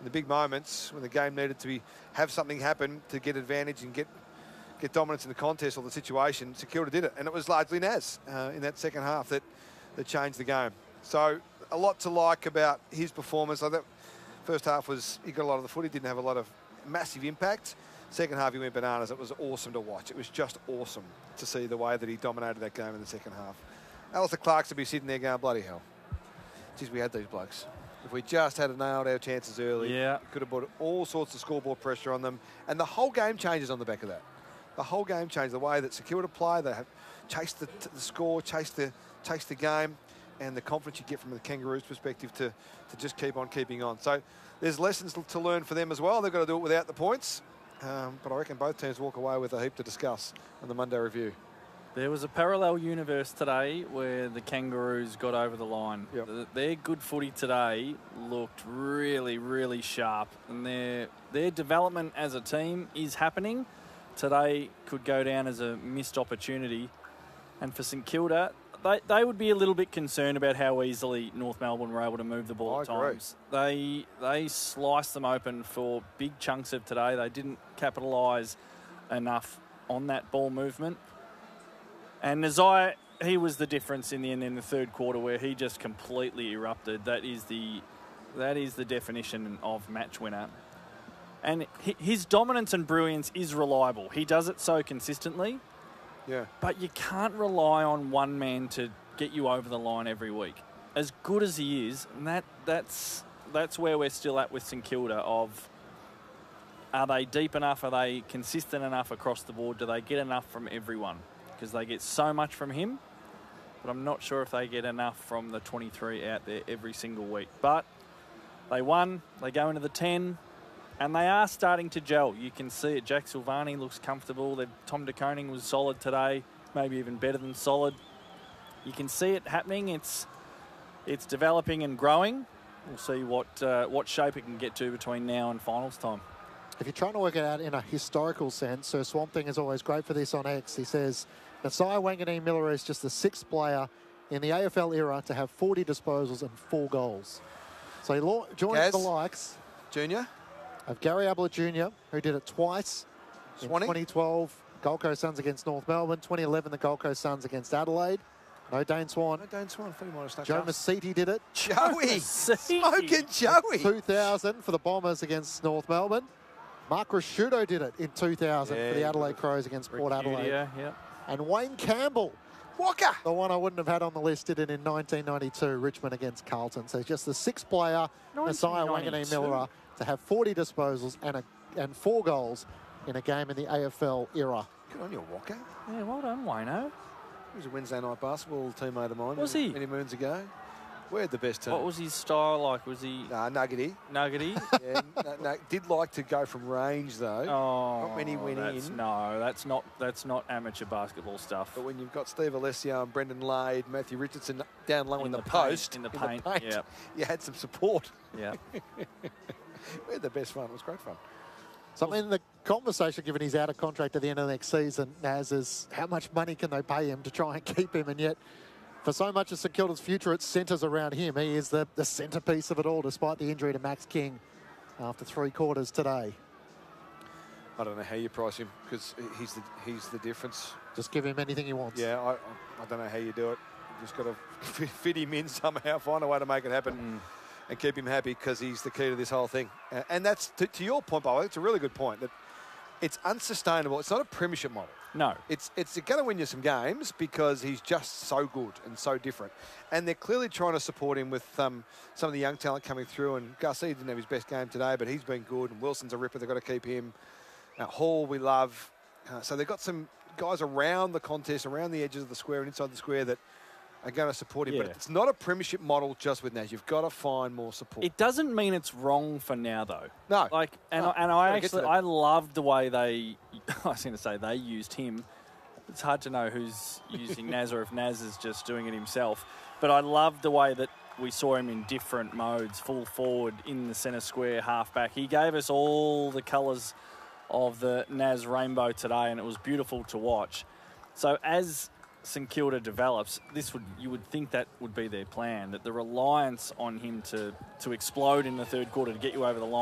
in the big moments when the game needed to have something happen to get advantage and get dominance in the contest or the situation, St Kilda did it. And it was largely Naz in that second half that changed the game. So a lot to like about his performance. Like that first half he got a lot of the footy, didn't have a lot of massive impact. Second half he went bananas. It was awesome to watch. It was just awesome to see the way that he dominated that game in the second half. Alistair Clark's to be sitting there going, bloody hell. Geez, we had these blokes. If we just had nailed our chances early, we could have put all sorts of scoreboard pressure on them. And the whole game changes on the back of that. The whole game changed. The way that St Kilda play, they have chased the score, chased the game, and the confidence you get from the Kangaroos' perspective to just keep on keeping on. So there's lessons to learn for them as well. They've got to do it without the points. But I reckon both teams walk away with a heap to discuss on the Monday review. There was a parallel universe today where the Kangaroos got over the line. Yep. Their good footy today looked really, really sharp. And their development as a team is happening. Today could go down as a missed opportunity. And for St Kilda, they would be a little bit concerned about how easily North Melbourne were able to move the ball at times. They sliced them open for big chunks of today. They didn't capitalise enough on that ball movement. And Nazai, he was the difference in the end in the third quarter where he just completely erupted. That is the definition of match winner. And his dominance and brilliance is reliable. He does it so consistently. Yeah. But you can't rely on one man to get you over the line every week. As good as he is, and that's where we're still at with St Kilda of are they deep enough? Are they consistent enough across the board? Do they get enough from everyone? Because they get so much from him, but I'm not sure if they get enough from the 23 out there every single week. But they won, they go into the 10, and they are starting to gel. You can see it. Jack Silvani looks comfortable. Tom de Koning was solid today, maybe even better than solid. You can see it happening. It's developing and growing. We'll see what shape it can get to between now and finals time. If you're trying to work it out in a historical sense, so Swamp Thing is always great for this on X. He says, Nasiah Wanganeen-Miller is just the sixth player in the AFL era to have 40 disposals and 4 goals. So he joins the likes Junior of Gary Ablett Jr., who did it twice in 2012, Gold Coast Suns against North Melbourne, 2011, the Gold Coast Suns against Adelaide. No Dane Swan. No Dane Swan. Joe Masiti did it. Joey. Smoking Joey. 2000 for the Bombers against North Melbourne. Mark Rasciuto did it in 2000 for the Adelaide Crows against Port Adelaide. Yeah. And Wayne Campbell, Walker, the one I wouldn't have had on the list, did it in 1992, Richmond against Carlton. So just the sixth player, Nasiah Wanganeen-Miller, to have 40 disposals and 4 goals in a game in the AFL era. Good on you, Walker. Yeah, well done, Wayno. He was a Wednesday night basketball teammate of mine. Was he? Many moons ago. We had the best team. What was his style like? Was he... Nuggety. Nuggety? Yeah, did like to go from range, though. Oh, not many went in. No, that's not amateur basketball stuff. But when you've got Steve Alessio and Brendan Lade, Matthew Richardson down low in the paint, post, in the paint, yep. You had some support. Yeah. We had the best fun. It was great fun. So, I mean, the conversation, given he's out of contract at the end of the next season, Naz, is how much money can they pay him to try and keep him? And yet, for so much of St Kilda's future, it centres around him. He is the centrepiece of it all, despite the injury to Max King after 3 quarters today. I don't know how you price him because he's the difference. Just give him anything he wants. Yeah, I don't know how you do it. You just got to fit him in somehow, find a way to make it happen. And keep him happy because he's the key to this whole thing. And that's, to your point, by the way, it's a really good point, that it's unsustainable. It's not a premiership model. No. It's going to win you some games because he's just so good and so different. And they're clearly trying to support him with some of the young talent coming through. And Garcia didn't have his best game today, but he's been good. And Wilson's a ripper. They've got to keep him. Hall, we love. So they've got some guys around the contest, around the edges of the square and inside the square that are going to support him. Yeah. But it's not a premiership model just with Naz. You've got to find more support. It doesn't mean it's wrong for now, though. No. I loved the way they used him. It's hard to know who's using Naz or if Naz is just doing it himself. But I loved the way that we saw him in different modes, full forward, in the centre square, half-back. He gave us all the colours of the Naz rainbow today, and it was beautiful to watch. So as St Kilda develops, you would think that would be their plan, that the reliance on him to explode in the third quarter to get you over the line